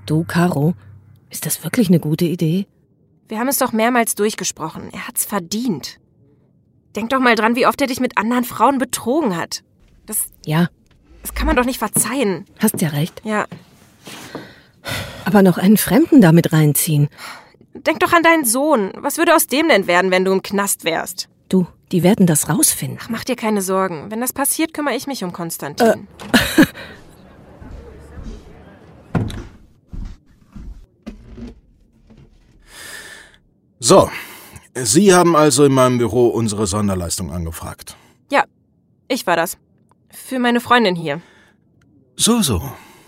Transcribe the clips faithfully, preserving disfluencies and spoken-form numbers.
Du, Caro, ist das wirklich eine gute Idee? Wir haben es doch mehrmals durchgesprochen. Er hat's verdient. Denk doch mal dran, wie oft er dich mit anderen Frauen betrogen hat. Das, Ja, das kann man doch nicht verzeihen. hast ja recht. Ja. Aber noch einen Fremden damit reinziehen. Denk doch an deinen Sohn. Was würde aus dem denn werden, wenn du im Knast wärst? Du, die werden das rausfinden. Ach, mach dir keine Sorgen. Wenn das passiert, kümmere ich mich um Konstantin. Äh. So, Sie haben also in meinem Büro unsere Sonderleistung angefragt. Ja, ich war das. Für meine Freundin hier. So, so.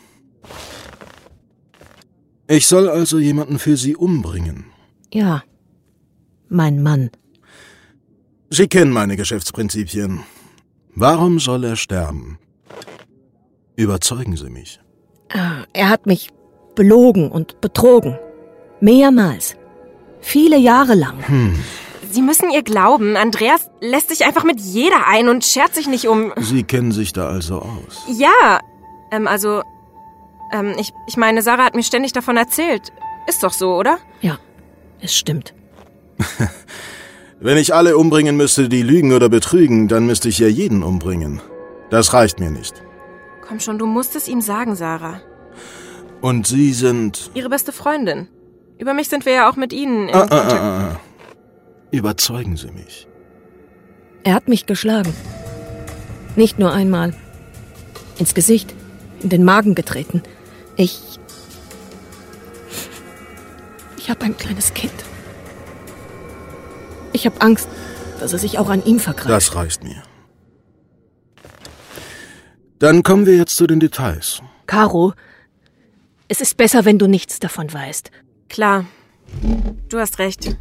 Ich soll also jemanden für Sie umbringen. Ja, mein Mann. Sie kennen meine Geschäftsprinzipien. Warum soll er sterben? Überzeugen Sie mich. Er hat mich belogen und betrogen. Mehrmals. Viele Jahre lang. Hm. Sie müssen ihr glauben, Andreas lässt sich einfach mit jeder ein und schert sich nicht um... Sie kennen sich da also aus. Ja, ähm, also... Ähm, ich, ich meine, Sarah hat mir ständig davon erzählt. Ist doch so, oder? Ja, es stimmt. Wenn ich alle umbringen müsste, die lügen oder betrügen, dann müsste ich ja jeden umbringen. Das reicht mir nicht. Komm schon, du musst es ihm sagen, Sarah. Und Sie sind... Ihre beste Freundin. Über mich sind wir ja auch mit Ihnen in Ah, ah, Kontakt. ah, ah. Überzeugen Sie mich. Er hat mich geschlagen. Nicht nur einmal. Ins Gesicht, in den Magen getreten. Ich... Ich habe ein kleines Kind. Ich habe Angst, dass er sich auch an ihm vergreift. Das reicht mir. Dann kommen wir jetzt zu den Details. Caro, es ist besser, wenn du nichts davon weißt. Klar, du hast recht.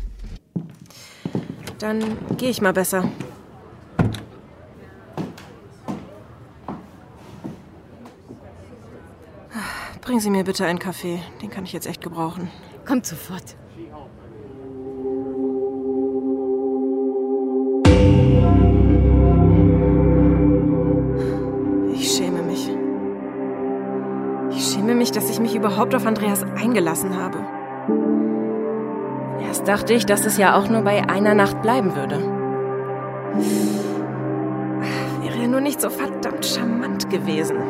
Dann gehe ich mal besser. Bringen Sie mir bitte einen Kaffee. Den kann ich jetzt echt gebrauchen. Kommt sofort. Ich schäme mich. Ich schäme mich, dass ich mich überhaupt auf Andreas eingelassen habe. Erst dachte ich, dass es ja auch nur bei einer Nacht bleiben würde. Wäre er nur nicht so verdammt charmant gewesen.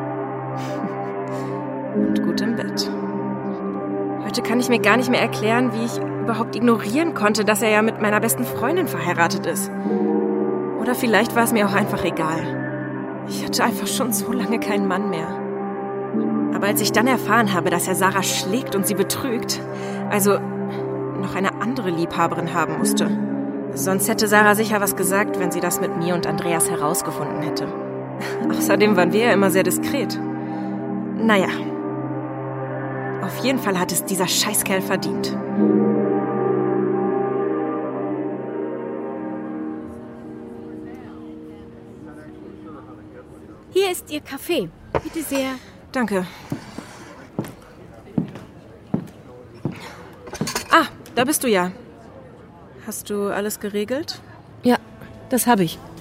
Und gut im Bett. Heute kann ich mir gar nicht mehr erklären, wie ich überhaupt ignorieren konnte, dass er ja mit meiner besten Freundin verheiratet ist. Oder vielleicht war es mir auch einfach egal. Ich hatte einfach schon so lange keinen Mann mehr. Aber als ich dann erfahren habe, dass er Sarah schlägt und sie betrügt, also noch eine andere Liebhaberin haben musste. Sonst hätte Sarah sicher was gesagt, wenn sie das mit mir und Andreas herausgefunden hätte. Außerdem waren wir ja immer sehr diskret. Naja. Auf jeden Fall hat es dieser Scheißkerl verdient. Hier ist Ihr Kaffee. Bitte sehr. Danke. Ah, da bist du ja. Hast du alles geregelt? Ja, das habe ich.